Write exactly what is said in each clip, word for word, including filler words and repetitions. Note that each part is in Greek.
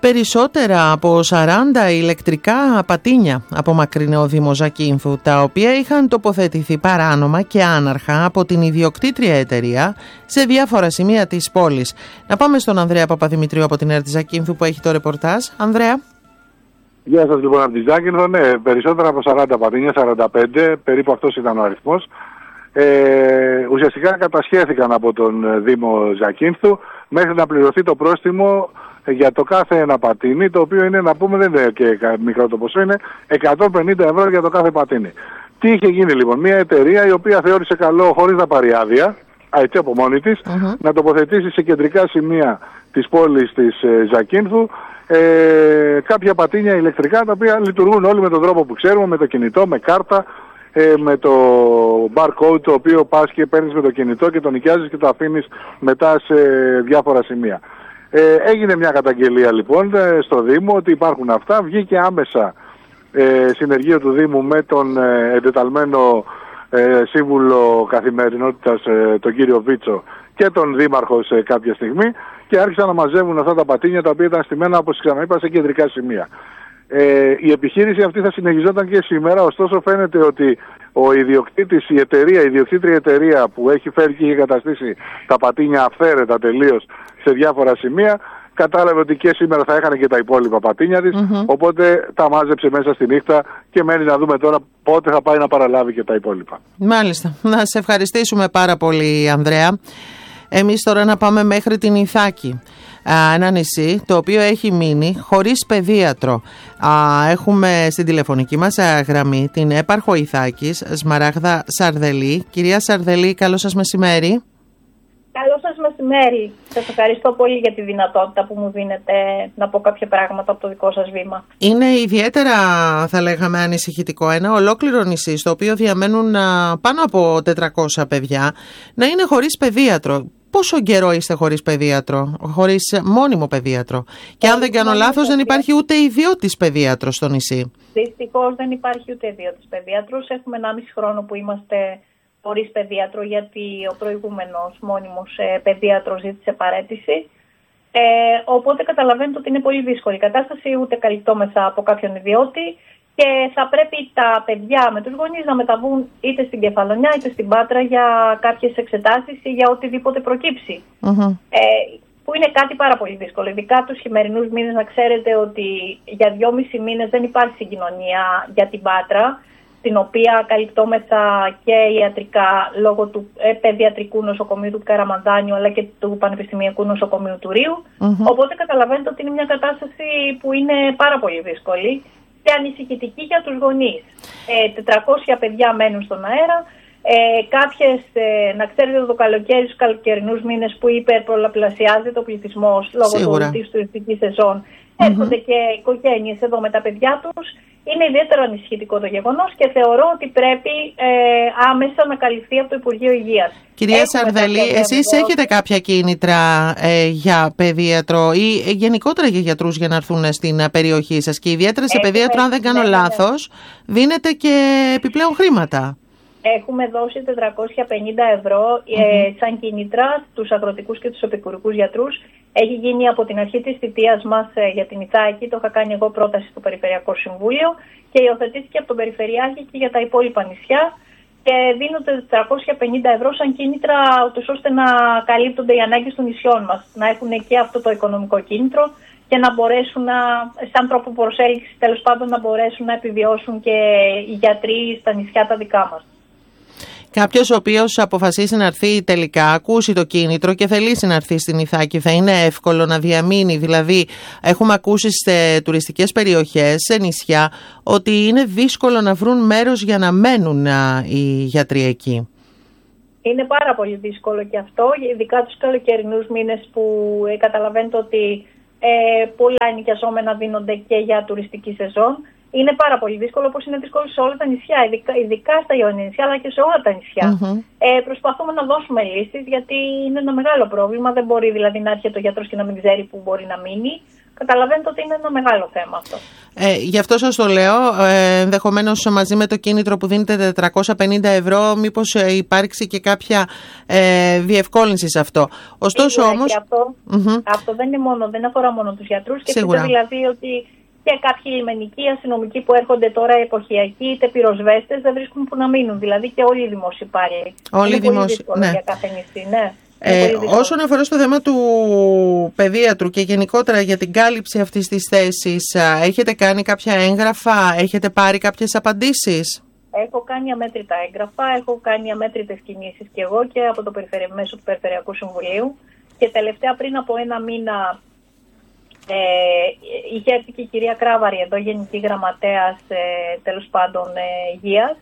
Περισσότερα από σαράντα ηλεκτρικά πατίνια απομακρύνε ο Δήμος Ζακίνθου, τα οποία είχαν τοποθετηθεί παράνομα και άναρχα από την ιδιοκτήτρια εταιρεία σε διάφορα σημεία της πόλης. Να πάμε στον Ανδρέα Παπαδημητρίου από την ΕΡΤ Ζακίνθου που έχει το ρεπορτάζ. Ανδρέα. Γεια σας λοιπόν από τη Ζάκυνθο. Ναι, περισσότερα από σαράντα πατίνια, σαράντα πέντε, περίπου αυτός ήταν ο αριθμός. Ε, ουσιαστικά κατασχέθηκαν από τον Δήμο Ζακίνθου μέχρι να πληρωθεί το πρόστιμο για το κάθε ένα πατίνι, το οποίο είναι, να πούμε, δεν είναι και μικρό το ποσό, είναι εκατόν πενήντα ευρώ για το κάθε πατίνι. Τι είχε γίνει λοιπόν? Μια εταιρεία η οποία θεώρησε καλό, χωρίς να πάρει άδεια, έτσι από μόνη της, uh-huh. να τοποθετήσει σε κεντρικά σημεία της πόλης της ε, Ζακίνθου ε, κάποια πατίνια ηλεκτρικά, τα οποία λειτουργούν όλοι με τον τρόπο που ξέρουμε, με το κινητό, με κάρτα, ε, με το barcode, το οποίο πας και παίρνεις με το κινητό και το νοικιάζεις και το αφήνεις μετά σε διάφορα σημεία. Ε, έγινε μια καταγγελία λοιπόν στο Δήμο ότι υπάρχουν αυτά. Βγήκε άμεσα ε, συνεργείο του Δήμου με τον ε, εντεταλμένο ε, σύμβουλο καθημερινότητας ε, τον κύριο Βίτσο και τον Δήμαρχο σε κάποια στιγμή και άρχισαν να μαζεύουν αυτά τα πατίνια, τα οποία ήταν στημένα, όπως ξαναείπα, σε κεντρικά σημεία. Ε, η επιχείρηση αυτή θα συνεχιζόταν και σήμερα, ωστόσο φαίνεται ότι ο ιδιοκτήτης, η εταιρεία, η ιδιοκτήτρια εταιρεία που έχει φέρει και έχει καταστήσει τα πατίνια αυθαίρετα τελείως σε διάφορα σημεία, κατάλαβε ότι και σήμερα θα έχανε και τα υπόλοιπα πατίνια της, mm-hmm. οπότε τα μάζεψε μέσα στη νύχτα και μένει να δούμε τώρα πότε θα πάει να παραλάβει και τα υπόλοιπα. Μάλιστα. Να σε ευχαριστήσουμε πάρα πολύ, Ανδρέα. Εμείς τώρα να πάμε μέχρι την Ιθάκη. Ένα νησί το οποίο έχει μείνει χωρίς παιδίατρο. Έχουμε στην τηλεφωνική μας γραμμή την έπαρχο Ιθάκης, Σμαράγδα Σαρδελή. Κυρία Σαρδελή, καλό σας μεσημέρι. Καλό σας μεσημέρι. Σας ευχαριστώ πολύ για τη δυνατότητα που μου δίνετε να πω κάποια πράγματα από το δικό σας βήμα. Είναι ιδιαίτερα, θα λέγαμε, ανησυχητικό ένα ολόκληρο νησί στο οποίο διαμένουν πάνω από τετρακόσια παιδιά να είναι χωρίς παιδίατρο. Πόσο καιρό είστε χωρίς παιδίατρο, χωρίς μόνιμο παιδίατρο? Και αν δεν κάνω λάθος, δεν υπάρχει ούτε ιδιώτης παιδίατρος στο νησί. Δυστυχώς δεν υπάρχει ούτε ιδιώτης παιδίατρος. Έχουμε ενάμιση χρόνο που είμαστε χωρίς παιδίατρο, γιατί ο προηγούμενος μόνιμος ε, παιδίατρος ζήτησε παραίτηση. Ε, οπότε καταλαβαίνετε ότι είναι πολύ δύσκολη η κατάσταση, ούτε καλυπτόμεθα από κάποιον ιδιώτη. Και θα πρέπει τα παιδιά με τους γονείς να μεταβούν είτε στην Κεφαλονιά είτε στην Πάτρα για κάποιες εξετάσεις ή για οτιδήποτε προκύψει. Uh-huh. Ε, που είναι κάτι πάρα πολύ δύσκολο. Ειδικά τους χειμερινούς μήνες, να ξέρετε ότι για δυόμισι μήνες δεν υπάρχει συγκοινωνία για την Πάτρα, την οποία καλυπτόμεθα και ιατρικά λόγω του ε, παιδιατρικού νοσοκομείου του Καραμανδάνιου αλλά και του Πανεπιστημιακού Νοσοκομείου του Ρίου. Uh-huh. Οπότε καταλαβαίνετε ότι είναι μια κατάσταση που είναι πάρα πολύ δύσκολη και ανησυχητική για τους γονείς. Ε, τετρακόσια παιδιά μένουν στον αέρα. Ε, κάποιες, ε, να ξέρετε, το καλοκαίρι, στους καλοκαιρινούς μήνες που υπερπολαπλασιάζεται ο πληθυσμός λόγω της τουριστικής σεζόν, mm-hmm. έρχονται και οικογένειες εδώ με τα παιδιά τους. Είναι ιδιαίτερα ανησυχητικό το γεγονός και θεωρώ ότι πρέπει ε, άμεσα να καλυφθεί από το Υπουργείο Υγείας. Κυρία Σαρδελή, εσείς έχετε κάποια κίνητρα ε, για παιδίατρο ή ε, γενικότερα για γιατρούς για να έρθουν στην περιοχή σας? Και ιδιαίτερα σε Έχουμε, παιδίατρο, αν δεν κάνω ναι, λάθος, ναι. δίνετε και επιπλέον χρήματα. Έχουμε δώσει τετρακόσια πενήντα ευρώ mm-hmm. ε, σαν κίνητρα στους αγροτικούς και τους επικουρικούς γιατρούς. Έχει γίνει από την αρχή της θητείας μας ε, για την Ιθάκη, το είχα κάνει εγώ πρόταση στο Περιφερειακό Συμβούλιο και υιοθετήθηκε από τον Περιφερειάρχη και για τα υπόλοιπα νησιά και δίνονται τετρακόσια πενήντα ευρώ σαν κίνητρα, ώστε να καλύπτονται οι ανάγκες των νησιών μας, να έχουν και αυτό το οικονομικό κίνητρο και να μπορέσουν να, σαν τρόπο προσέλκυση τέλος πάντων, να μπορέσουν να επιβιώσουν και οι γιατροί στα νησιά τα δικά μας. Κάποιος ο οποίος αποφασίσει να έρθει τελικά, ακούσει το κίνητρο και θελήσει να έρθει στην Ιθάκη, θα είναι εύκολο να διαμείνει? Δηλαδή, έχουμε ακούσει σε τουριστικές περιοχές, σε νησιά, ότι είναι δύσκολο να βρουν μέρος για να μένουν α, οι γιατροί εκεί. Είναι πάρα πολύ δύσκολο και αυτό, ειδικά τους καλοκαιρινούς μήνες που ε, καταλαβαίνετε ότι ε, πολλά ενοικιαζόμενα δίνονται και για τουριστική σεζόν. Είναι πάρα πολύ δύσκολο, όπως είναι δύσκολο σε όλα τα νησιά, ειδικά, ειδικά στα Ιωνία νησιά, αλλά και σε όλα τα νησιά. Mm-hmm. Ε, προσπαθούμε να δώσουμε λύσεις, γιατί είναι ένα μεγάλο πρόβλημα. Δεν μπορεί δηλαδή να έρχεται ο γιατρός και να μην ξέρει που μπορεί να μείνει. Καταλαβαίνετε ότι είναι ένα μεγάλο θέμα αυτό. Ε, γι' αυτό σας το λέω, ε, ενδεχομένως μαζί με το κίνητρο που δίνετε τετρακόσια πενήντα ευρώ, μήπως ε, υπάρξει και κάποια ε, διευκόλυνση σε αυτό. Ωστόσο Σίγουρα, όμως... Αυτό, mm-hmm. αυτό δεν, είναι μόνο, δεν αφορά μόνο τους γιατρούς. Και σκεφτείτε δηλαδή ότι και κάποιοι λιμενικοί αστυνομικοί που έρχονται τώρα εποχιακοί, είτε πυροσβέστες, δεν βρίσκουν που να μείνουν. Δηλαδή και όλοι οι δημόσιοι υπάλληλοι. Όλοι οι δημόσιοι. Ναι. Για κάθε νησί, ναι. Ε, όσον αφορά στο θέμα του παιδίατρου και γενικότερα για την κάλυψη αυτής της θέσης, έχετε κάνει κάποια έγγραφα, έχετε πάρει κάποιες απαντήσεις? Έχω κάνει αμέτρητα έγγραφα, έχω κάνει αμέτρητες κινήσεις και εγώ και από το περιφερει... μέσω του Περιφερειακού Συμβουλίου, και τελευταία πριν από ένα μήνα ε, είχε έρθει και η κυρία Κράβαρη εδώ, Γενική Γραμματέας ε, τέλος πάντων ε, Υγείας,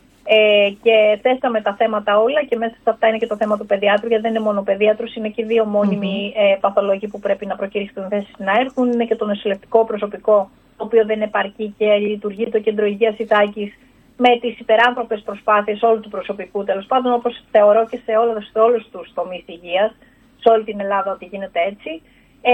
Ε, και θέσαμε τα θέματα όλα, και μέσα σε αυτά είναι και το θέμα του παιδιάτρου, γιατί δεν είναι μόνο ο παιδιάτρος, είναι και δύο μόνιμοι mm-hmm. ε, παθολόγοι που πρέπει να προκηρύξουν θέσεις να έρχουν, είναι και το νοσηλευτικό προσωπικό, το οποίο δεν επαρκεί και λειτουργεί το Κέντρο Υγείας Ιθάκης με τις υπεράνθρωπες προσπάθειες όλου του προσωπικού, τέλος πάντων, όπως θεωρώ και σε, όλα, σε όλους τους τομείς υγείας, σε όλη την Ελλάδα ότι γίνεται έτσι. Ε,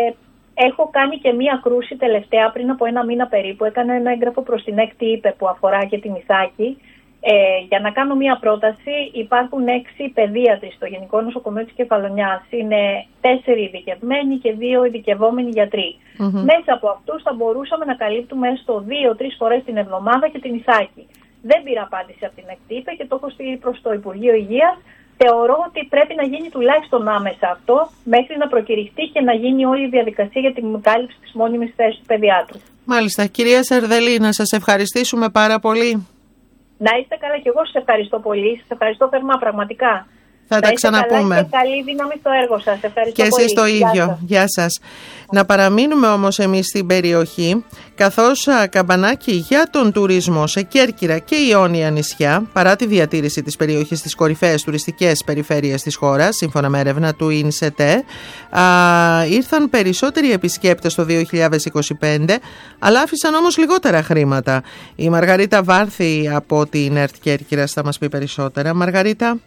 Έχω κάνει και μία κρούση τελευταία πριν από ένα μήνα περίπου, έκανα ένα έγγραφο προς την έκτη ΥΠΕ που αφορά και την Ιθάκη. Ε, για να κάνω μία πρόταση, υπάρχουν έξι παιδίατροι στο Γενικό Νοσοκομείο της Κεφαλονιάς. Είναι τέσσερι ειδικευμένοι και δύο ειδικευόμενοι γιατροί. Mm-hmm. Μέσα από αυτούς θα μπορούσαμε να καλύπτουμε έστω δύο-τρεις φορές την εβδομάδα και την Ιθάκη. Δεν πήρα απάντηση από την ΕΚΤΥΠΕ και το έχω στείλει προς το Υπουργείο Υγείας. Θεωρώ ότι πρέπει να γίνει τουλάχιστον άμεσα αυτό, μέχρι να προκηρυχτεί και να γίνει όλη η διαδικασία για την κάλυψη της μόνιμης θέσης του παιδιάτρου. Μάλιστα. Κυρία Σερδελή, να σας ευχαριστήσουμε πάρα πολύ. Να είστε καλά, και εγώ σας ευχαριστώ πολύ. Σας ευχαριστώ θερμά, πραγματικά. Θα τα ξαναπούμε. Καλά και καλή δύναμη στο έργο σας. Ευχαριστώ και πολύ. εσείς το ίδιο. Γεια σας. Γεια σας. Να παραμείνουμε όμως εμείς στην περιοχή, καθώς καμπανάκι για τον τουρισμό σε Κέρκυρα και Ιόνια νησιά, παρά τη διατήρηση της περιοχής στις κορυφαίες τουριστικές περιφέρειες της χώρας, σύμφωνα με έρευνα του ΙΝΣΕΤΕ, α, ήρθαν περισσότεροι επισκέπτες το δύο χιλιάδες είκοσι πέντε, αλλά άφησαν όμως λιγότερα χρήματα. Η Μαργαρίτα Βάρθη από την ΕΡΤ Κέρκυρας θα μας πει περισσότερα. Μαργαρίτα.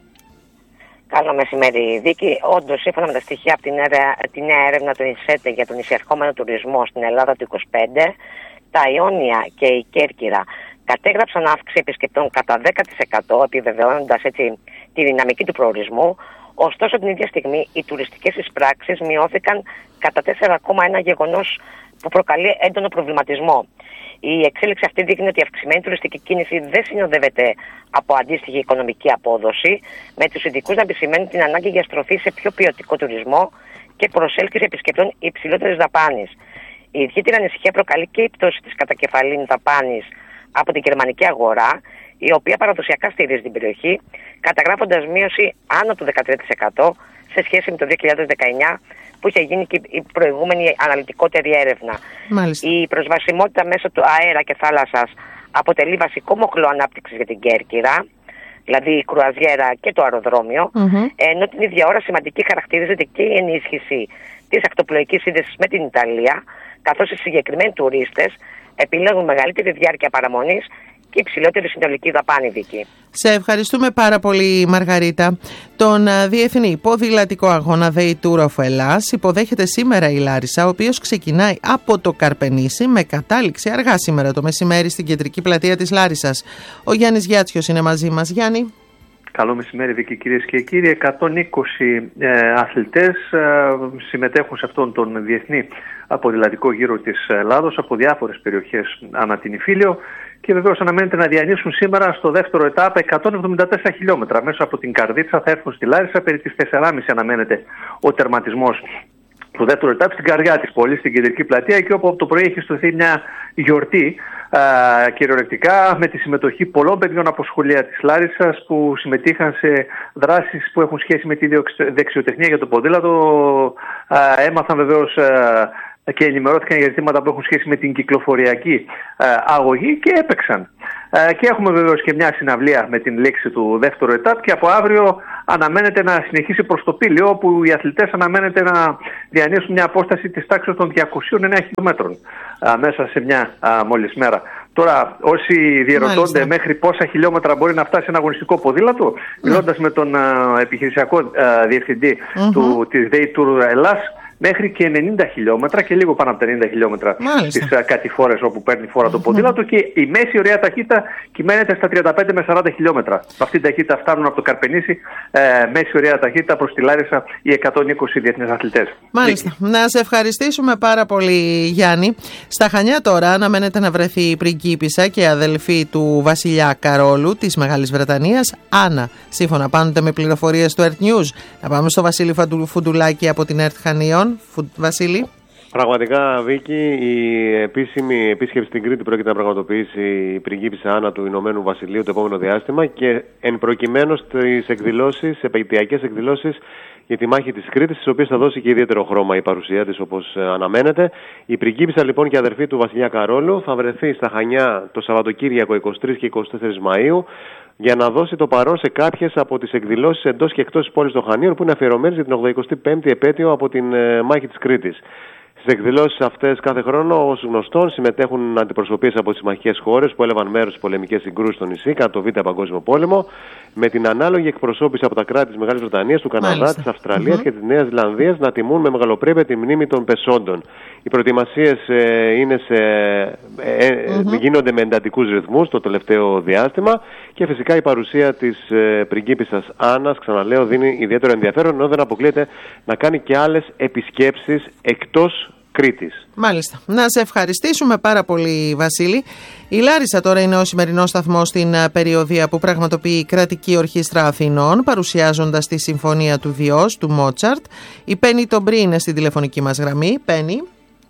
Καλό μεσημέρι, Δίκη. Όντως, σύμφωνα με τα στοιχεία από την, την νέα έρευνα του ΙΝΣΕΤΕ για τον νησιαρχόμενο τουρισμό στην Ελλάδα του είκοσι πέντε, τα Ιόνια και η Κέρκυρα κατέγραψαν αύξηση επισκεπτών κατά δέκα τοις εκατό, επιβεβαιώνοντας έτσι τη δυναμική του προορισμού. Ωστόσο, την ίδια στιγμή οι τουριστικές εισπράξεις μειώθηκαν κατά τέσσερα κόμμα ένα, γεγονός που προκαλεί έντονο προβληματισμό. Η εξέλιξη αυτή δείχνει ότι η αυξημένη τουριστική κίνηση δεν συνοδεύεται από αντίστοιχη οικονομική απόδοση, με τους ειδικούς να επισημαίνουν την ανάγκη για στροφή σε πιο ποιοτικό τουρισμό και προσέλκυση επισκεπτών υψηλότερης δαπάνης. Η ιδιαίτερη ανησυχία προκαλεί και η πτώση της κατακεφαλήν δαπάνης από την γερμανική αγορά, η οποία παραδοσιακά στηρίζει την περιοχή, καταγράφοντας μείωση άνω του δεκατρία τοις εκατό σε σχέση με το δύο χιλιάδες δεκαεννιά, που είχε γίνει και η προηγούμενη αναλυτικότερη έρευνα. Μάλιστα. Η προσβασιμότητα μέσω του αέρα και θάλασσας αποτελεί βασικό μοχλό ανάπτυξης για την Κέρκυρα, δηλαδή η κρουαζιέρα και το αεροδρόμιο, mm-hmm. ενώ την ίδια ώρα σημαντική χαρακτηρίζεται και η ενίσχυση της ακτοπλοϊκής σύνδεσης με την Ιταλία, καθώς οι συγκεκριμένοι τουρίστες επιλέγουν μεγαλύτερη διάρκεια παραμονής και υψηλότερη συνολική δαπάνη, Δίκη. Σε ευχαριστούμε πάρα πολύ, Μαργαρίτα. Τον Διεθνή Ποδηλατικό Αγώνα Day Tour of Hellas υποδέχεται σήμερα η Λάρισα, ο οποίος ξεκινάει από το Καρπενήσι με κατάληξη αργά σήμερα το μεσημέρι στην κεντρική πλατεία της Λάρισσας. Ο Γιάννης Γιάτσιος είναι μαζί μας. Γιάννη. Καλό μεσημέρι, Βίκη, κυρίες και κύριοι. εκατόν είκοσι ε, αθλητές ε, συμμετέχουν σε αυτόν τον διεθνή ποδηλατικό γύρο της Ελλάδος από διάφορες περιοχές ανά την Ιφίλιο, και βεβαίως αναμένεται να διανύσουν σήμερα στο δεύτερο ετάπ εκατόν εβδομήντα τέσσερα χιλιόμετρα. Μέσω από την Καρδίτσα θα έρθουν στη Λάρισα, περί τις τέσσερις και μισή αναμένεται ο τερματισμός του δεύτερου ετάπ στην καρδιά της πόλης, στην κεντρική πλατεία, και όπου από το πρωί έχει στοθεί μια γιορτή α, κυριολεκτικά με τη συμμετοχή πολλών παιδιών από σχολεία της Λάρισσας που συμμετείχαν σε δράσεις που έχουν σχέση με τη δεξιοτεχνία για το ποδήλατο. Α, έμαθαν βεβαίως α, και ενημερώθηκαν για ζητήματα που έχουν σχέση με την κυκλοφοριακή ε, αγωγή και έπαιξαν. Ε, και έχουμε βεβαίως και μια συναυλία με την λήξη του δεύτερου ετάπ, και από αύριο αναμένεται να συνεχίσει προς το Πήλιο, όπου οι αθλητές αναμένεται να διανύσουν μια απόσταση της τάξης των διακοσίων εννέα χιλιόμετρων ε, μέσα σε μια ε, μόλις μέρα. Τώρα, όσοι διερωτώνται Μάλιστα. μέχρι πόσα χιλιόμετρα μπορεί να φτάσει ένα αγωνιστικό ποδήλατο, mm. μιλώντας με τον ε, επιχειρησιακό ε, διευθυντή mm-hmm. του, της Day Tour Ελλάς, μέχρι και ενενήντα χιλιόμετρα και λίγο πάνω από τα ενενήντα χιλιόμετρα στις κατηφόρες όπου παίρνει φόρα το ποδήλατο, και η μέση ωραία ταχύτητα κυμαίνεται στα τριάντα πέντε με σαράντα χιλιόμετρα. Με αυτή την ταχύτητα φτάνουν από το Καρπενήσι ε, μέση ωραία ταχύτητα προς τη Λάρισα οι εκατόν είκοσι διεθνείς αθλητές. Μάλιστα. Να σε ευχαριστήσουμε πάρα πολύ, Γιάννη. Στα Χανιά τώρα αναμένεται να βρεθεί η πριγκίπισσα και αδελφή του βασιλιά Καρόλου της Μεγάλης Βρετανίας, Άννα. Σύμφωνα πάντοτε με πληροφορίες του Earth News. Να πάμε στο Βασίλη Φουντουλάκη από την Earth Χανίων. Βασίλη. Πραγματικά, Βίκη, η επίσημη επίσκεψη στην Κρήτη πρόκειται να πραγματοποιήσει η πριγκίπισσα Άννα του Ηνωμένου Βασιλείου το επόμενο διάστημα, και εν προκειμένου στις εκδηλώσεις, επαιτειακές εκδηλώσεις για τη μάχη της Κρήτης, στις οποίες θα δώσει και ιδιαίτερο χρώμα η παρουσία της, όπως αναμένεται. Η πριγκίπισσα λοιπόν και αδερφή του βασιλιά Καρόλου θα βρεθεί στα Χανιά το Σαββατοκύριακο είκοσι τρεις και είκοσι τέσσερις Μαΐου για να δώσει το παρόν σε κάποιες από τις εκδηλώσεις εντός και εκτός της πόλης των Χανίων, που είναι αφιερωμένες για την ογδοηκοστή πέμπτη επέτειο από την ε, μάχη της Κρήτης. Στις εκδηλώσεις αυτές κάθε χρόνο, ως γνωστόν, συμμετέχουν αντιπροσωπείες από τις συμμαχικές χώρες που έλαβαν μέρος στις πολεμικές συγκρούσεις στο νησί κατά το Β' Παγκόσμιο Πόλεμο, με την ανάλογη εκπροσώπηση από τα κράτη της Μεγάλης Βρετανίας, του Καναδά, Μάλιστα. της Αυστραλίας mm-hmm. και της Νέας Ζηλανδίας να τιμούν με μεγαλοπρέπεια τη μνήμη των πεσόντων. Οι προετοιμασίες ε, είναι σε, ε, ε, mm-hmm. γίνονται με εντατικούς ρυθμούς το τελευταίο διάστημα, και φυσικά η παρουσία της ε, πριγκίπισσας Άννας, ξαναλέω, δίνει ιδιαίτερο ενδιαφέρον, ενώ δεν αποκλείεται να κάνει και άλλες επισκέψεις εκτός Κρήτης. Μάλιστα. Να σε ευχαριστήσουμε πάρα πολύ, Βασίλη. Η Λάρισα τώρα είναι ο σημερινός σταθμός στην περιοδεία που πραγματοποιεί η Κρατική Ορχήστρα Αθηνών, παρουσιάζοντας τη Συμφωνία του Διός του Μότσαρτ. Η Πέννη Τομπρί είναι στην τηλεφωνική μας γραμμή. Πέννη.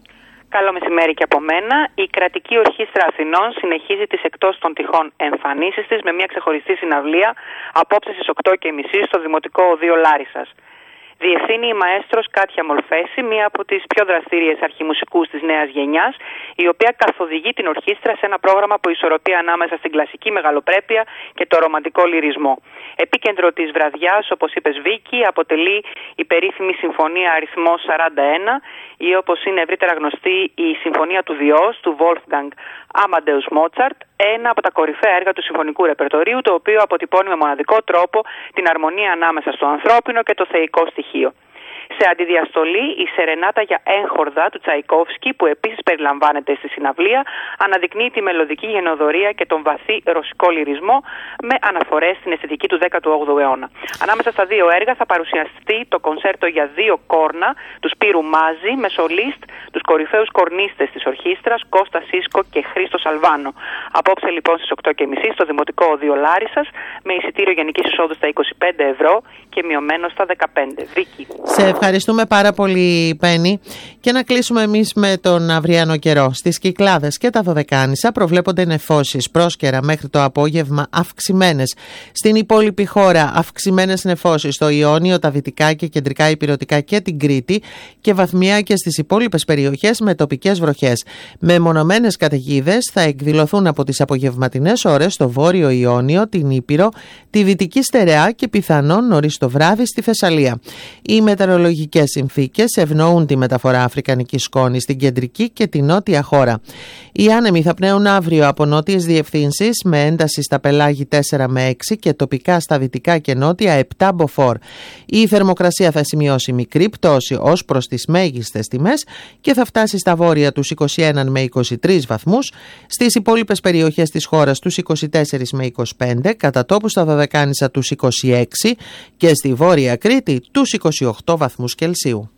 Καλό μεσημέρι και από μένα. Η Κρατική Ορχήστρα Αθηνών συνεχίζει τις εκτός των τυχών εμφανίσεις της με μια ξεχωριστή συναυλία απόψε στις οκτώ και μισή στο Δημοτικό Οδείο Λάρισσας. Διευθύνει η μαέστρος Κάτια Μολφέση, μία από τις πιο δραστήριες αρχιμουσικούς της νέας γενιάς, η οποία καθοδηγεί την ορχήστρα σε ένα πρόγραμμα που ισορροπεί ανάμεσα στην κλασική μεγαλοπρέπεια και το ρομαντικό λυρισμό. Επίκεντρο της βραδιάς, όπως είπες, Βίκη, αποτελεί η περίφημη Συμφωνία αριθμός σαράντα ένα, ή όπως είναι ευρύτερα γνωστή η Συμφωνία του Διός του Wolfgang Amadeus Mozart, ένα από τα κορυφαία έργα του συμφωνικού ρεπερτορίου, το οποίο αποτυπώνει με μοναδικό τρόπο την αρμονία ανάμεσα στο ανθρώπινο και το θεϊκό στοιχείο. Σε αντιδιαστολή, η Σερενάτα για έγχορδα του Τσαϊκόφσκι, που επίσης περιλαμβάνεται στη συναυλία, αναδεικνύει τη μελωδική γενοδορία και τον βαθύ ρωσικό λυρισμό με αναφορές στην αισθητική του δέκατου όγδοου αιώνα. Ανάμεσα στα δύο έργα θα παρουσιαστεί το κονσέρτο για δύο κόρνα του Σπύρου Μάζη με σολίστ τους κορυφαίους κορνίστες της ορχήστρας Κώστα Σίσκο και Χρήστο Σαλβάνο. Απόψε λοιπόν στις οκτώ και μισή στο Δημοτικό Οδείο Λάρισσας, με εισιτήριο γενικής εισόδου στα είκοσι πέντε ευρώ και μειωμένο στα δεκαπέντε. Βίκη. Ευχαριστούμε πάρα πολύ, Πέννη. Και να κλείσουμε εμείς με τον αυριανό καιρό. Στις Κυκλάδες και τα Δωδεκάνησα προβλέπονται νεφώσεις πρόσκαιρα μέχρι το απόγευμα αυξημένες. Στην υπόλοιπη χώρα αυξημένες νεφώσεις στο Ιόνιο, τα δυτικά και κεντρικά ηπειρωτικά και την Κρήτη, και βαθμιά και στις υπόλοιπες περιοχές με τοπικές βροχές. Μεμονωμένες καταιγίδες θα εκδηλωθούν από τις απογευματινές ώρες στο Βόρειο Ιόνιο, την Ήπειρο, τη Δυτική Στερεά και πιθανόν νωρίς το βράδυ στη Θεσσαλία. Οι μετεωρολογικές συνθήκες ευνοούν τη μεταφορά αφρικανικής σκόνης στην κεντρική και τη νότια χώρα. Οι άνεμοι θα πνέουν αύριο από νότιες διευθύνσεις με ένταση στα πελάγη τέσσερα με έξι και τοπικά στα δυτικά και νότια επτά μποφόρ. Η θερμοκρασία θα σημειώσει μικρή πτώση ως προς τις μέγιστες τιμές και θα φτάσει στα βόρεια τους είκοσι ένα με είκοσι τρεις βαθμούς, στις υπόλοιπες περιοχές της χώρας τους είκοσι τέσσερα με είκοσι πέντε, κατά τόπου στα Δωδεκάνησα τους είκοσι έξι και στη Βόρεια Κρήτη τους είκοσι οκτώ βαθμούς Κελσίου.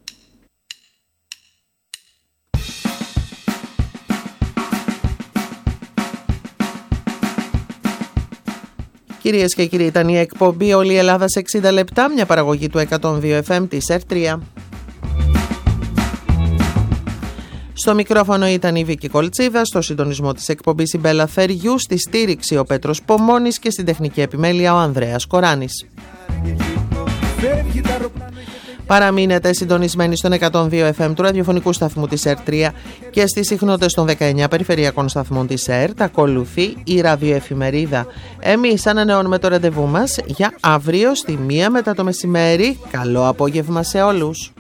Κυρίες και κύριοι, ήταν η εκπομπή «Όλη η Ελλάδα σε εξήντα λεπτά», μια παραγωγή του εκατόν δύο εφ εμ της ερ τρία. Στο μικρόφωνο ήταν η Βίκη Κολτσίδα, στο συντονισμό της εκπομπής η Μπέλα Θεριού, στη στήριξη ο Πέτρος Πομώνης και στην τεχνική επιμέλεια ο Ανδρέας Κοράνης. Παραμείνετε συντονισμένοι στον εκατόν δύο εφ εμ του ραδιοφωνικού σταθμού της ερ τρία και στις συχνότητες των δεκαεννιά περιφερειακών σταθμών της ΕΡΤ. Ακολουθεί η ραδιοεφημερίδα. Εμείς ανανεώνουμε το ραντεβού μας για αύριο στη μία μετά το μεσημέρι. Καλό απόγευμα σε όλους.